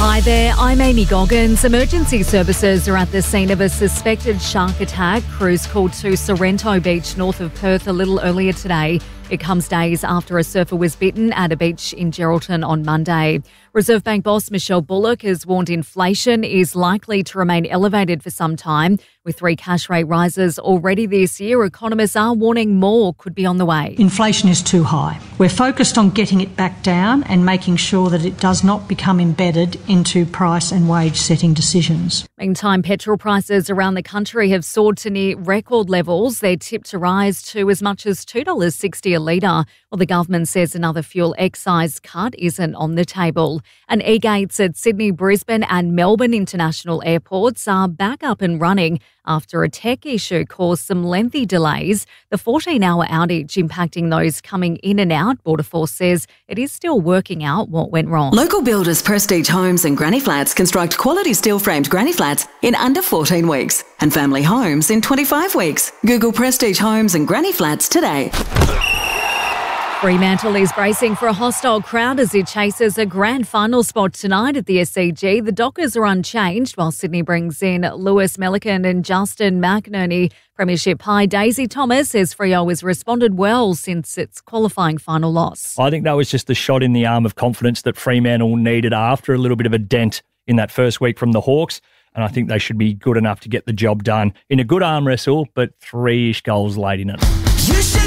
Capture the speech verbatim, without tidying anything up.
Hi there, I'm Amy Goggins. Emergency services are at the scene of a suspected shark attack. Crews called to Sorrento Beach north of Perth a little earlier today. It comes days after a surfer was bitten at a beach in Geraldton on Monday. Reserve Bank boss Michelle Bullock has warned inflation is likely to remain elevated for some time. With three cash rate rises already this year, economists are warning more could be on the way. Inflation is too high. We're focused on getting it back down and making sure that it does not become embedded into price and wage setting decisions. Meantime, petrol prices around the country have soared to near record levels. They're tipped to rise to as much as two dollars sixty a litre. Well, the government says another fuel excise cut isn't on the table. And e-gates at Sydney, Brisbane and Melbourne international airports are back up and running after a tech issue caused some lengthy delays. The fourteen-hour outage impacting those coming in and out. Border Force says it is still working out what went wrong. Local builders Prestige Homes and Granny Flats construct quality steel-framed granny flats in under fourteen weeks and family homes in twenty-five weeks. Google Prestige Homes and Granny Flats today. Fremantle is bracing for a hostile crowd as it chases a grand final spot tonight at the S C G. The Dockers are unchanged while Sydney brings in Lewis Melican and Justin McInerney. Premiership high Daisy Thomas says Freo has responded well since its qualifying final loss. I think that was just the shot in the arm of confidence that Fremantle needed after a little bit of a dent in that first week from the Hawks. And I think they should be good enough to get the job done in a good arm wrestle, but three-ish goals late in it.